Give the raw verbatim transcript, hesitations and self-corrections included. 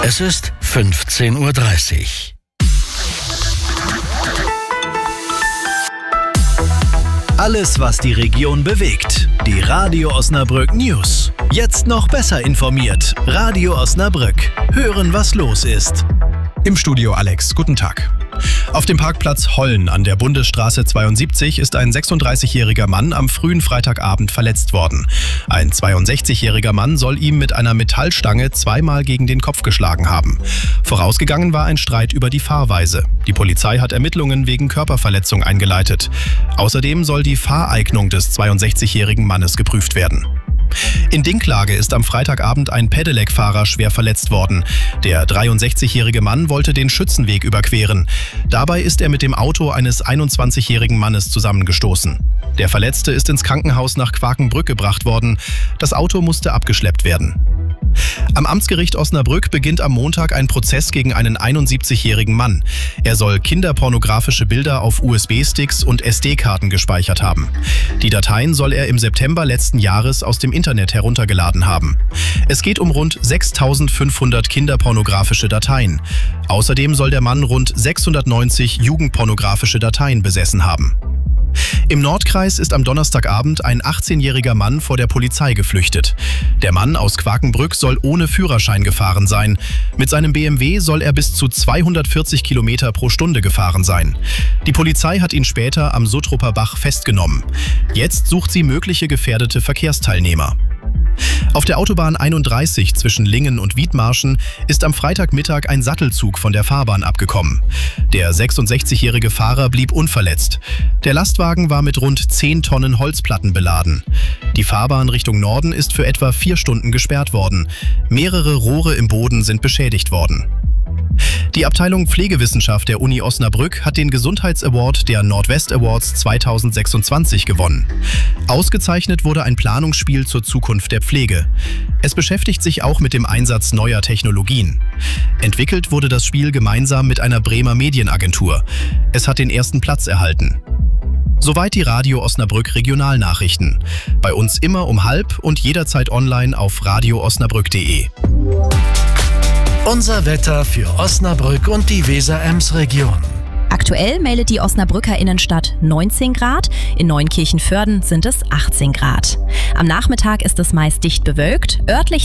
Es ist fünfzehn Uhr dreißig. Alles, was die Region bewegt. Die Radio Osnabrück News. Jetzt noch besser informiert. Radio Osnabrück. Hören, was los ist. Im Studio Alex, guten Tag. Auf dem Parkplatz Hollen an der Bundesstraße zweiundsiebzig ist ein sechsunddreißigjähriger Mann am frühen Freitagabend verletzt worden. Ein zweiundsechzigjähriger Mann soll ihm mit einer Metallstange zweimal gegen den Kopf geschlagen haben. Vorausgegangen war ein Streit über die Fahrweise. Die Polizei hat Ermittlungen wegen Körperverletzung eingeleitet. Außerdem soll die Fahreignung des zweiundsechzigjährigen Mannes geprüft werden. In Dinklage ist am Freitagabend ein Pedelec-Fahrer schwer verletzt worden. Der dreiundsechzigjährige Mann wollte den Schützenweg überqueren. Dabei ist er mit dem Auto eines einundzwanzigjährigen Mannes zusammengestoßen. Der Verletzte ist ins Krankenhaus nach Quakenbrück gebracht worden. Das Auto musste abgeschleppt werden. Am Amtsgericht Osnabrück beginnt am Montag ein Prozess gegen einen einundsiebzigjährigen Mann. Er soll kinderpornografische Bilder auf U S B-Sticks und S D-Karten gespeichert haben. Die Dateien soll er im September letzten Jahres aus dem Internet heruntergeladen haben. Es geht um rund sechstausendfünfhundert kinderpornografische Dateien. Außerdem soll der Mann rund sechshundertneunzig jugendpornografische Dateien besessen haben. Im Nordkreis ist am Donnerstagabend ein achtzehnjähriger Mann vor der Polizei geflüchtet. Der Mann aus Quakenbrück soll ohne Führerschein gefahren sein. Mit seinem B M W soll er bis zu zweihundertvierzig Kilometer pro Stunde gefahren sein. Die Polizei hat ihn später am Suttrupper Bach festgenommen. Jetzt sucht sie mögliche gefährdete Verkehrsteilnehmer. Auf der Autobahn einunddreißig zwischen Lingen und Wiedmarschen ist am Freitagmittag ein Sattelzug von der Fahrbahn abgekommen. Der sechsundsechzigjährige Fahrer blieb unverletzt. Der Lastwagen war mit rund zehn Tonnen Holzplatten beladen. Die Fahrbahn Richtung Norden ist für etwa vier Stunden gesperrt worden. Mehrere Rohre im Boden sind beschädigt worden. Die Abteilung Pflegewissenschaft der Uni Osnabrück hat den Gesundheitsaward der Nordwest Awards zweitausendsechsundzwanzig gewonnen. Ausgezeichnet wurde ein Planungsspiel zur Zukunft der Pflege. Es beschäftigt sich auch mit dem Einsatz neuer Technologien. Entwickelt wurde das Spiel gemeinsam mit einer Bremer Medienagentur. Es hat den ersten Platz erhalten. Soweit die Radio Osnabrück Regionalnachrichten. Bei uns immer um halb und jederzeit online auf radio osnabrück punkt de. Unser Wetter für Osnabrück und die Weser-Ems-Region. Aktuell meldet die Osnabrücker Innenstadt neunzehn Grad, in Neunkirchen-Vörden sind es achtzehn Grad. Am Nachmittag ist es meist dicht bewölkt, örtlich